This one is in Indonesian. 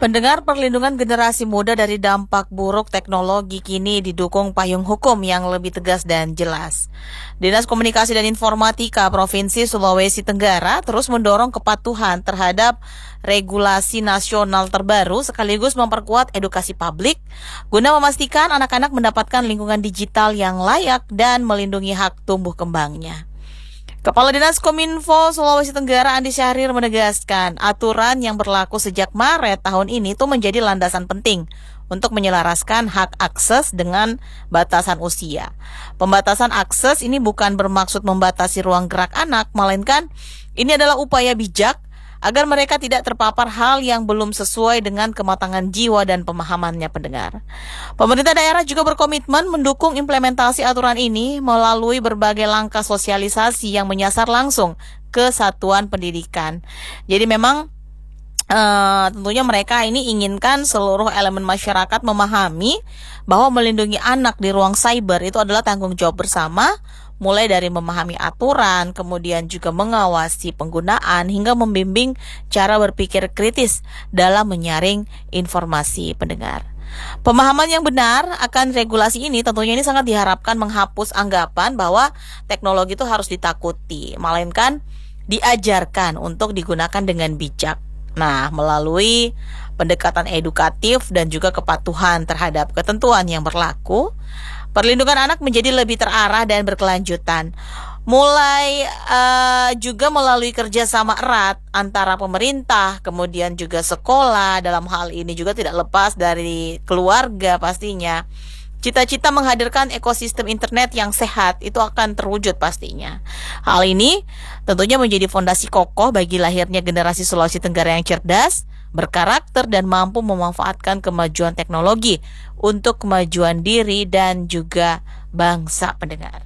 Pendengar, perlindungan generasi muda dari dampak buruk teknologi kini didukung payung hukum yang lebih tegas dan jelas. Dinas Komunikasi dan Informatika Provinsi Sulawesi Tenggara terus mendorong kepatuhan terhadap regulasi nasional terbaru sekaligus memperkuat edukasi publik guna memastikan anak-anak mendapatkan lingkungan digital yang layak dan melindungi hak tumbuh kembangnya. Kepala Dinas Kominfo Sulawesi Tenggara Andi Syahrir menegaskan aturan yang berlaku sejak Maret tahun ini itu menjadi landasan penting untuk menyelaraskan hak akses dengan batasan usia. Pembatasan akses ini bukan bermaksud membatasi ruang gerak anak, melainkan ini adalah upaya bijak agar mereka tidak terpapar hal yang belum sesuai dengan kematangan jiwa dan pemahamannya pendengar. Pemerintah daerah juga berkomitmen mendukung implementasi aturan ini melalui berbagai langkah sosialisasi yang menyasar langsung ke satuan pendidikan. Jadi memang tentunya mereka ini inginkan seluruh elemen masyarakat memahami bahwa melindungi anak di ruang cyber itu adalah tanggung jawab bersama, mulai dari memahami aturan, kemudian juga mengawasi penggunaan hingga membimbing cara berpikir kritis dalam menyaring informasi pendengar. Pemahaman yang benar akan regulasi ini tentunya ini sangat diharapkan menghapus anggapan bahwa teknologi itu harus ditakuti, melainkan diajarkan untuk digunakan dengan bijak. Nah, melalui pendekatan edukatif dan juga kepatuhan terhadap ketentuan yang berlaku, perlindungan anak menjadi lebih terarah dan berkelanjutan. Mulai juga melalui kerjasama erat antara pemerintah, kemudian juga sekolah, dalam hal ini juga tidak lepas dari keluarga pastinya. Cita-cita menghadirkan ekosistem internet yang sehat itu akan terwujud pastinya. Hal ini tentunya menjadi fondasi kokoh bagi lahirnya generasi Sulawesi Tenggara yang cerdas, berkarakter dan mampu memanfaatkan kemajuan teknologi untuk kemajuan diri dan juga bangsa pendengar.